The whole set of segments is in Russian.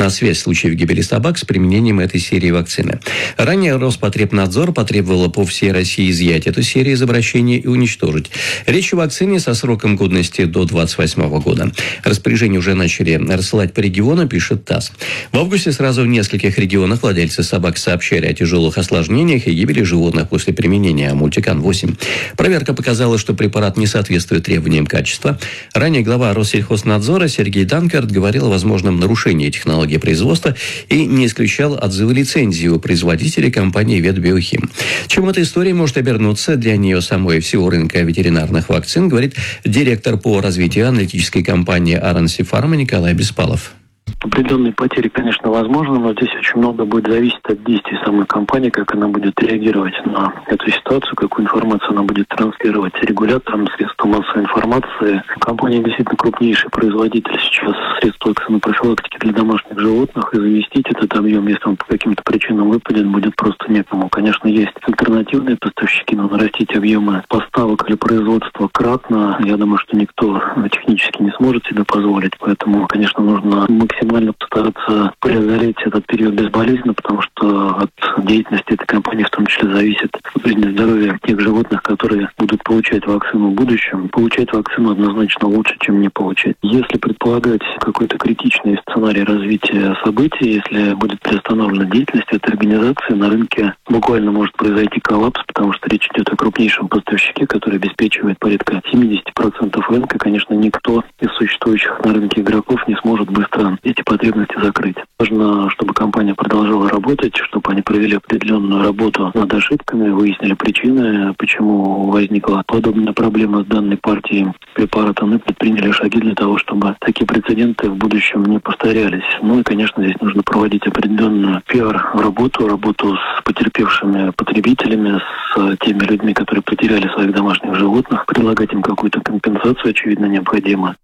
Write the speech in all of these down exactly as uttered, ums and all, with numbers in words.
на связь случаев гибели собак с применением этой серии вакцины. Ранее Роспотребнадзор потребовал по всей России изъять эту серию из обращения и уничтожить. Речь о вакцине со сроком годности до двадцать восьмого года. Распоряжение уже начали рассылать по регионам, пишет ТАСС. В августе сразу в нескольких регионах владельцы собак сообщали о тяжелых осложнениях и гибели животных после применения Мультикан восемь. Проверка показала, что препарат не соответствует требованиям качества. Ранее глава Россельхознадзора Сергей Данкарт говорил о возможном нарушении технологии производства и не исключал отзывы лицензии у производителей компании «Ветбиохим». Чем эта история может обернуться для нее самой всего рынка ветеринарных вакцин, говорит директор по развитию аналитической компании ар эн си Pharma Николай Беспалов. Определенные потери, конечно, возможны, но здесь очень много будет зависеть от действий самой компании, как она будет реагировать на эту ситуацию, какую информацию она будет транслировать регуляторам, средствам массовой информации. Компания действительно крупнейший производитель сейчас средств вакцины профилактики для домашних животных, и заместить этот объем, если он по каким-то причинам выпадет, будет просто некому. Конечно, есть альтернативные поставщики, но нарастить объемы поставок или производства кратно, я думаю, что никто технически не сможет себе позволить, поэтому, конечно, нужно максимально постараться преодолеть этот период безболезненно, потому что от деятельности этой компании в том числе зависит жизнь и здоровье тех животных, которые будут получать вакцину в будущем. Получать вакцину однозначно лучше, чем не получать. Если предполагать какой-то критичный сценарий развития событий, если будет приостановлена деятельность этой организации, на рынке буквально может произойти коллапс, потому что речь идет о крупнейшем поставщике, который обеспечивает порядка семьдесят процентов рынка. Конечно, никто из существующих на рынке игроков не сможет быстро эти потребности закрыть. Важно, чтобы компания продолжала работать, чтобы они провели определенную работу над ошибками, выяснили причины, почему возникла подобная проблема с данной партией препарата, мы предприняли шаги для того, чтобы такие прецеденты в будущем не повторялись. Ну и, конечно, здесь нужно проводить определенную пиар-работу, работу с потерпевшими потребителями, с теми людьми, которые потеряли своих домашних животных, предлагать им какую-то компенсацию, очевидно, необходимо.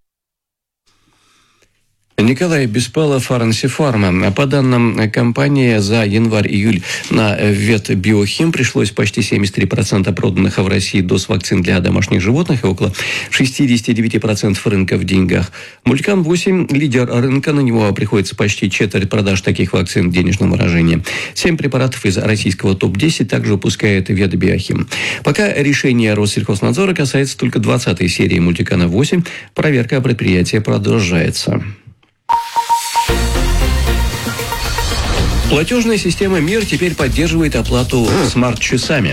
Николай Беспалов, ар эн си Pharma. По данным компании, за январь-июль на Ветбиохим пришлось почти семьдесят три процента проданных в России доз вакцин для домашних животных и около шестьдесят девять процентов рынка в деньгах. Мультикан восемь – лидер рынка, на него приходится почти четверть продаж таких вакцин в денежном выражении. Семь препаратов из российского топ десять также выпускает Ветбиохим. Пока решение Россельхознадзора касается только двадцатой серии Мультикана восемь, проверка предприятия продолжается. Платежная система МИР теперь поддерживает оплату смарт-часами.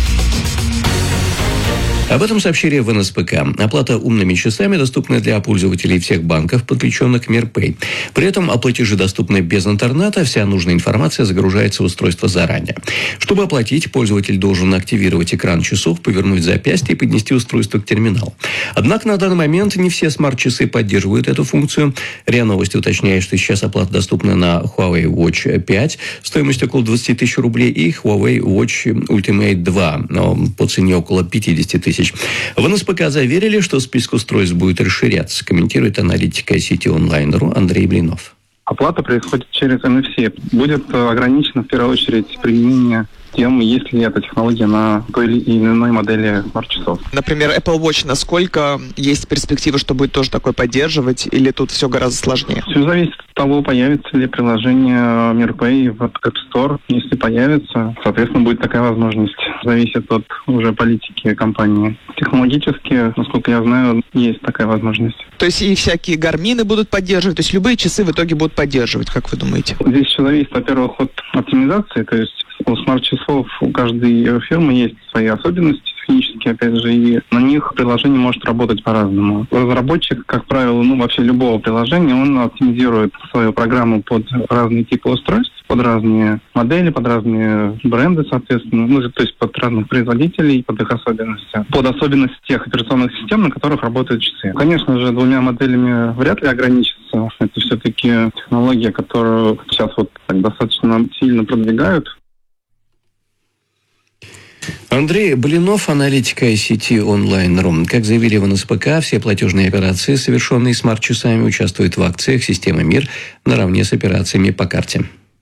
Об этом сообщили в эн эс пэ ка. Оплата умными часами доступна для пользователей всех банков, подключенных к МИР-Пэй. При этом платежи доступны без интернета, вся нужная информация загружается в устройство заранее. Чтобы оплатить, пользователь должен активировать экран часов, повернуть запястье и поднести устройство к терминалу. Однако на данный момент не все смарт-часы поддерживают эту функцию. РИА Новости уточняет, что сейчас оплата доступна на Huawei Watch пять стоимостью около двадцать тысяч рублей и Huawei Watch Ultimate два по цене около пятьдесят тысяч. В эн эс пэ ка заверили, что список устройств будет расширяться, комментирует аналитика сети онлайн.ру Андрей Блинов. Оплата происходит через эн эф си. Будет ограничено в первую очередь применение тем, есть ли эта технология на той или иной модели смарт-часов. Например, Apple Watch, насколько есть перспектива, что будет тоже такое поддерживать, или тут все гораздо сложнее? Все зависит от того, появится ли приложение MirPay в App Store. Если появится, соответственно, будет такая возможность. Зависит от уже политики компании. Технологически, насколько я знаю, есть такая возможность. То есть и всякие гармины будут поддерживать, то есть любые часы в итоге будут поддерживать, как вы думаете? Здесь все зависит, во-первых, от оптимизации, то есть у смарт-часов у каждой фирмы есть свои особенности технические, опять же, и на них приложение может работать по-разному. Разработчик, как правило, ну, вообще любого приложения, он оптимизирует свою программу под разные типы устройств, под разные модели, под разные бренды, соответственно, ну, то есть под разных производителей, под их особенности, под особенности тех операционных систем, на которых работают часы. Конечно же, двумя моделями вряд ли ограничится. Это все-таки технология, которую сейчас вот так достаточно сильно продвигают. Андрей Блинов, аналитика сети онлайн.ру. Как заявили в эн эс пэ ка, все платежные операции, совершенные смарт-часами, участвуют в акциях системы МИР наравне с операциями по карте.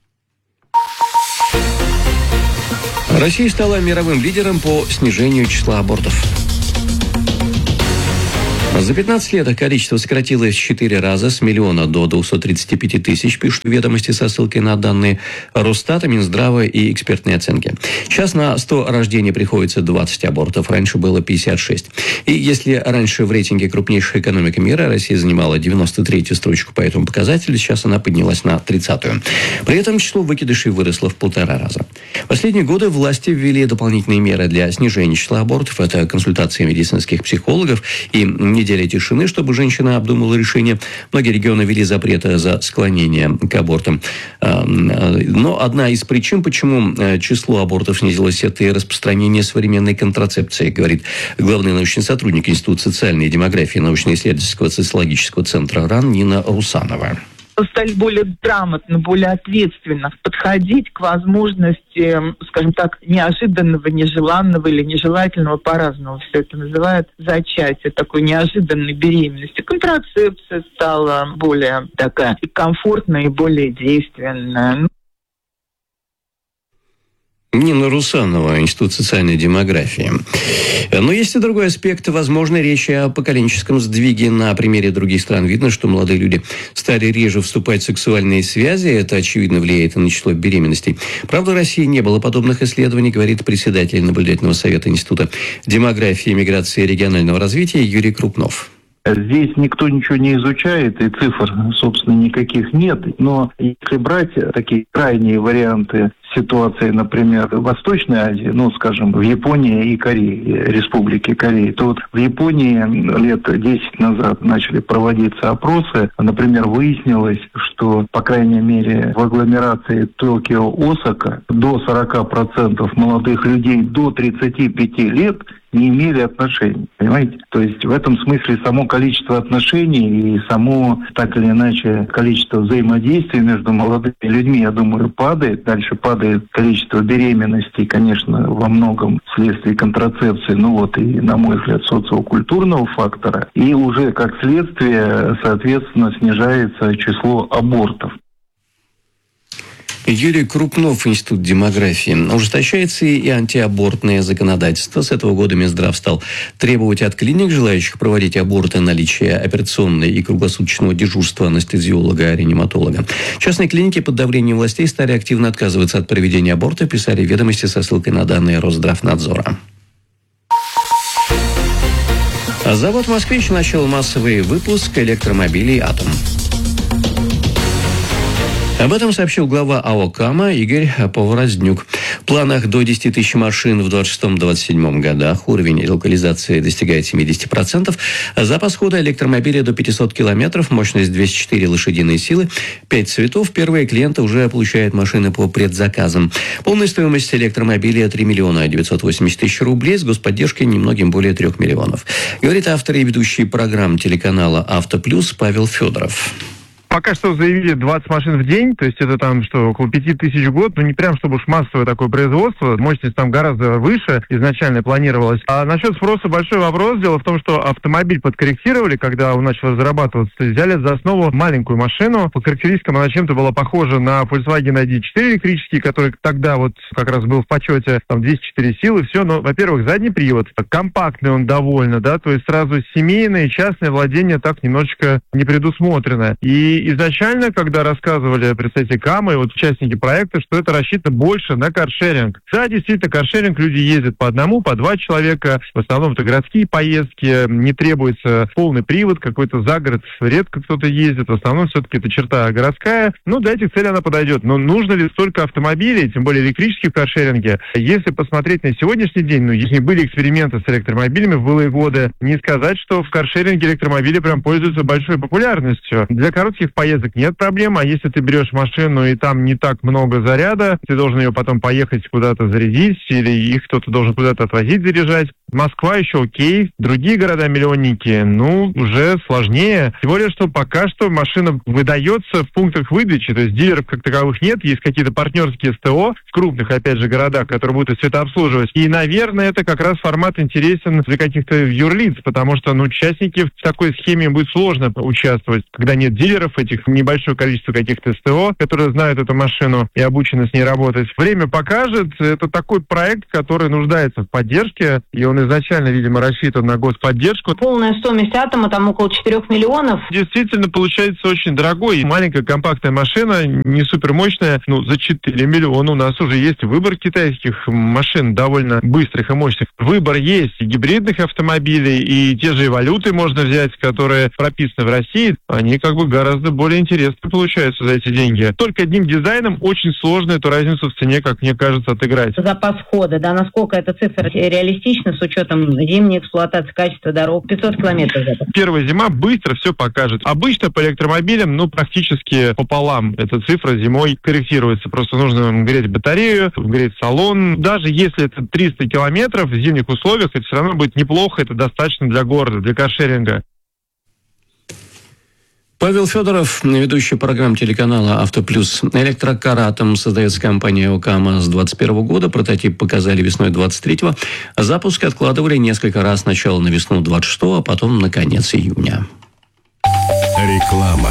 Россия стала мировым лидером по снижению числа абортов. За пятнадцать лет их количество сократилось в четыре раза, с миллиона до двухсот тридцати пяти тысяч, пишут ведомости со ссылкой на данные Росстата, Минздрава и экспертные оценки. Сейчас на сто рождений приходится двадцать абортов, раньше было пятьдесят шесть. И если раньше в рейтинге крупнейших экономик мира Россия занимала девяносто третью строчку по этому показателю, сейчас она поднялась на тридцатую. При этом число выкидышей выросло в полтора раза. В последние годы власти ввели дополнительные меры для снижения числа абортов. Это консультации медицинских психологов и неделя тишины, чтобы женщина обдумала решение. Многие регионы ввели запреты за склонение к абортам. Но одна из причин, почему число абортов снизилось, это и распространение современной контрацепции, говорит главный научный сотрудник Института социальной демографии научно-исследовательского социологического центра РАН Нина Русанова. Стали более грамотно, более ответственно подходить к возможности, скажем так, неожиданного, нежеланного или нежелательного, по-разному все это называют, зачатия, такой неожиданной беременности. Контрацепция стала более такая и комфортная, и более действенная. Нина Русанова, Институт социальной демографии. Но есть и другой аспект. Возможно, речь о поколенческом сдвиге. На примере других стран видно, что молодые люди стали реже вступать в сексуальные связи. Это, очевидно, влияет и на число беременностей. Правда, в России не было подобных исследований, говорит председатель наблюдательного совета Института демографии, миграции и регионального развития Юрий Крупнов. Здесь никто ничего не изучает, и цифр, собственно, никаких нет. Но если брать такие крайние варианты ситуации, например, в Восточной Азии, ну, скажем, в Японии и Корее, Республике Кореи, то вот в Японии лет десять назад начали проводиться опросы. Например, выяснилось, что, по крайней мере, в агломерации Токио-Осака до сорок процентов молодых людей до тридцати пяти лет не имели отношений, понимаете? То есть в этом смысле само количество отношений и само, так или иначе, количество взаимодействия между молодыми людьми, я думаю, падает. Дальше падает количество беременностей, конечно, во многом вследствие контрацепции, ну вот и, на мой взгляд, социокультурного фактора. И уже как следствие, соответственно, снижается число абортов. Юрий Крупнов, Институт демографии. Ужесточается и антиабортное законодательство. С этого года Минздрав стал требовать от клиник, желающих проводить аборты, наличия операционной и круглосуточного дежурства анестезиолога-реаниматолога. Частные клиники под давлением властей стали активно отказываться от проведения аборта, писали ведомости со ссылкой на данные Росздравнадзора. Завод «Москвич» начал массовый выпуск электромобилей «Атом». Об этом сообщил глава АО «Кама» Игорь Поворознюк. В планах до десяти тысяч машин в двадцать шестом — двадцать седьмом годах. Уровень локализации достигает семьдесят процентов. Запас хода электромобиля до пятисот километров. Мощность двести четыре лошадиные силы. Пять цветов. Первые клиенты уже получают машины по предзаказам. Полная стоимость электромобиля три миллиона девятьсот восемьдесят тысяч рублей. С господдержкой немногим более трех миллионов. Говорит автор и ведущий программ телеканала «Авто Плюс» Павел Федоров. Пока что заявили двадцать машин в день, то есть это там что, около пяти тысяч в год, но не прям чтобы уж массовое такое производство, мощность там гораздо выше изначально планировалась. А насчет спроса большой вопрос. Дело в том, что автомобиль подкорректировали, когда он начал разрабатываться, взяли за основу маленькую машину. По характеристикам она чем-то была похожа на Volkswagen ай ди четыре электрический, который тогда вот как раз был в почете, там двести четыре силы, все. Но, во-первых, задний привод, компактный он довольно, да, то есть сразу семейное, частное владение так немножечко не предусмотрено. И изначально, когда рассказывали представители КАМА и вот участники проекта, что это рассчитано больше на каршеринг. Да, действительно, каршеринг, люди ездят по одному, по два человека. В основном это городские поездки, не требуется полный привод, какой-то за город редко кто-то ездит. В основном все-таки это черта городская. Ну, для этих целей она подойдет. Но нужно ли столько автомобилей, тем более электрических в каршеринге? Если посмотреть на сегодняшний день, ну, если были эксперименты с электромобилями в былые годы, не сказать, что в каршеринге электромобили прям пользуются большой популярностью. Для коротких поездок нет проблем, а если ты берешь машину и там не так много заряда, ты должен ее потом поехать куда-то зарядить, или их кто-то должен куда-то отвозить, заряжать. Москва еще окей, другие города-миллионники, ну, уже сложнее. Тем более, что пока что машина выдается в пунктах выдачи, то есть дилеров как таковых нет, есть какие-то партнерские СТО, крупных, опять же, городах, которые будут это обслуживать. И, наверное, это как раз формат интересен для каких-то юрлиц, потому что, ну, частники в такой схеме будет сложно участвовать, когда нет дилеров, этих небольшое количество каких-то СТО, которые знают эту машину и обучены с ней работать. Время покажет. Это такой проект, который нуждается в поддержке, и он изначально, видимо, рассчитан на господдержку. Полная стоимость атома там около четырех миллионов. Действительно, получается очень дорогой. Маленькая компактная машина, не супермощная, ну, за четыре миллиона. У нас уже есть выбор китайских машин, довольно быстрых и мощных. Выбор есть и гибридных автомобилей, и те же эволюты можно взять, которые прописаны в России. Они как бы гораздо более интересны получаются за эти деньги. Только одним дизайном очень сложно эту разницу в цене, как мне кажется, отыграть. Запас хода, да, насколько эта цифра реалистична с учетом зимней эксплуатации, качества дорог? пятьсот километров. Первая зима быстро все покажет. Обычно по электромобилям, ну, практически пополам эта цифра зимой корректируется. Просто нужно греть батарею, греть салон. Даже если это триста километров в зимних условиях, это все равно будет неплохо, это достаточно для города, для каршеринга. Павел Федоров, ведущий программ телеканала «Автоплюс». Электрокар «Атом» создается компания ОКАМА с двадцать первого года. Прототип показали весной двадцать третьего. Запуск откладывали несколько раз. Сначала на весну двадцать шестого, а потом на конец июня. Реклама.